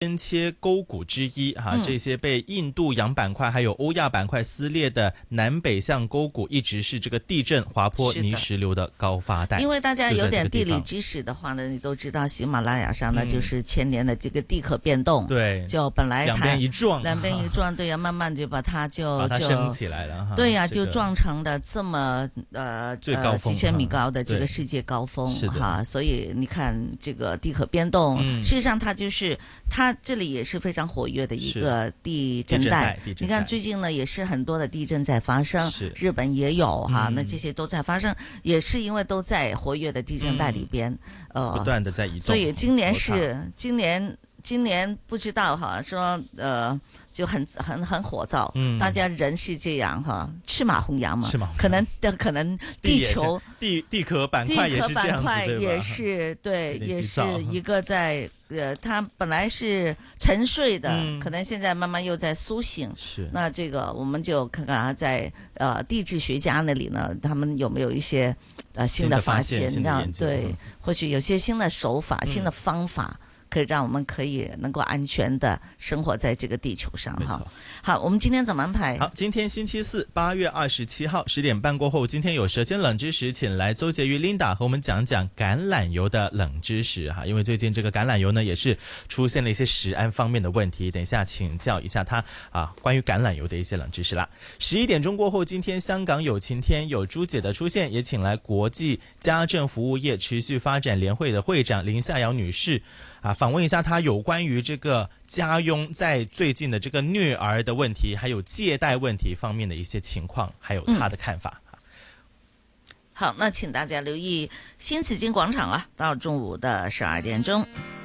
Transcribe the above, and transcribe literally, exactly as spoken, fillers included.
深切沟谷之一哈、啊，这些被印度洋板块还有欧亚板块撕裂的南北向沟谷，一直是这个地震滑坡泥石流的高发带。 因为大家有点地理知识的话呢，你都知道喜马拉雅上呢、嗯、就是千年的这个地壳变动， 对， 就本来两边一撞， 两边一撞，对呀、啊，慢慢就把它就把它升起来了哈， 对呀、啊， 这个、 就撞成了这么呃最高峰、 呃、几千米高的这个世界高峰哈，所以你看这个地壳变动，嗯、事实上它就是它这里也是非常活跃的一个地震带。你看最近呢也是很多的地震在发生，日本也有哈、嗯，那这些都在发生，也是因为都在活跃的地震带里边，嗯、呃， 不断的在移动。 所以今年是今年今年不知道哈，说呃。就很很很火燥、嗯，大家人是这样哈，吃马红羊嘛，可能的可能地球地地壳板块也是这样子， 地壳板块也是对，也是一个在呃，它本来是沉睡的、嗯，可能现在慢慢又在苏醒。 是， 那这个我们就看看啊，在呃地质学家那里呢，他们有没有一些呃新的发现，让对，或许有些新的手法、嗯、新的方法。可以让我们可以能够安全的生活在这个地球上哈。好，我们今天怎么安排？ 好，今天星期四，八月二十七号十点半过后，今天有舌尖冷知识，请来周婕妤 Linda 和我们讲讲橄榄油的冷知识哈。因为最近这个橄榄油呢，也是出现了一些食安方面的问题，等一下请教一下他啊，关于橄榄油的一些冷知识啦。十一点钟过后，今天香港有晴天，有朱姐的出现，也请来国际家政服务业持续发展联会的会长林夏瑶女士。啊，访问一下他有关于这个家佣在最近的这个虐儿的问题，还有借贷问题方面的一些情况，还有他的看法。 嗯、好，那请大家留意新紫金广场啊，到中午的十二点钟。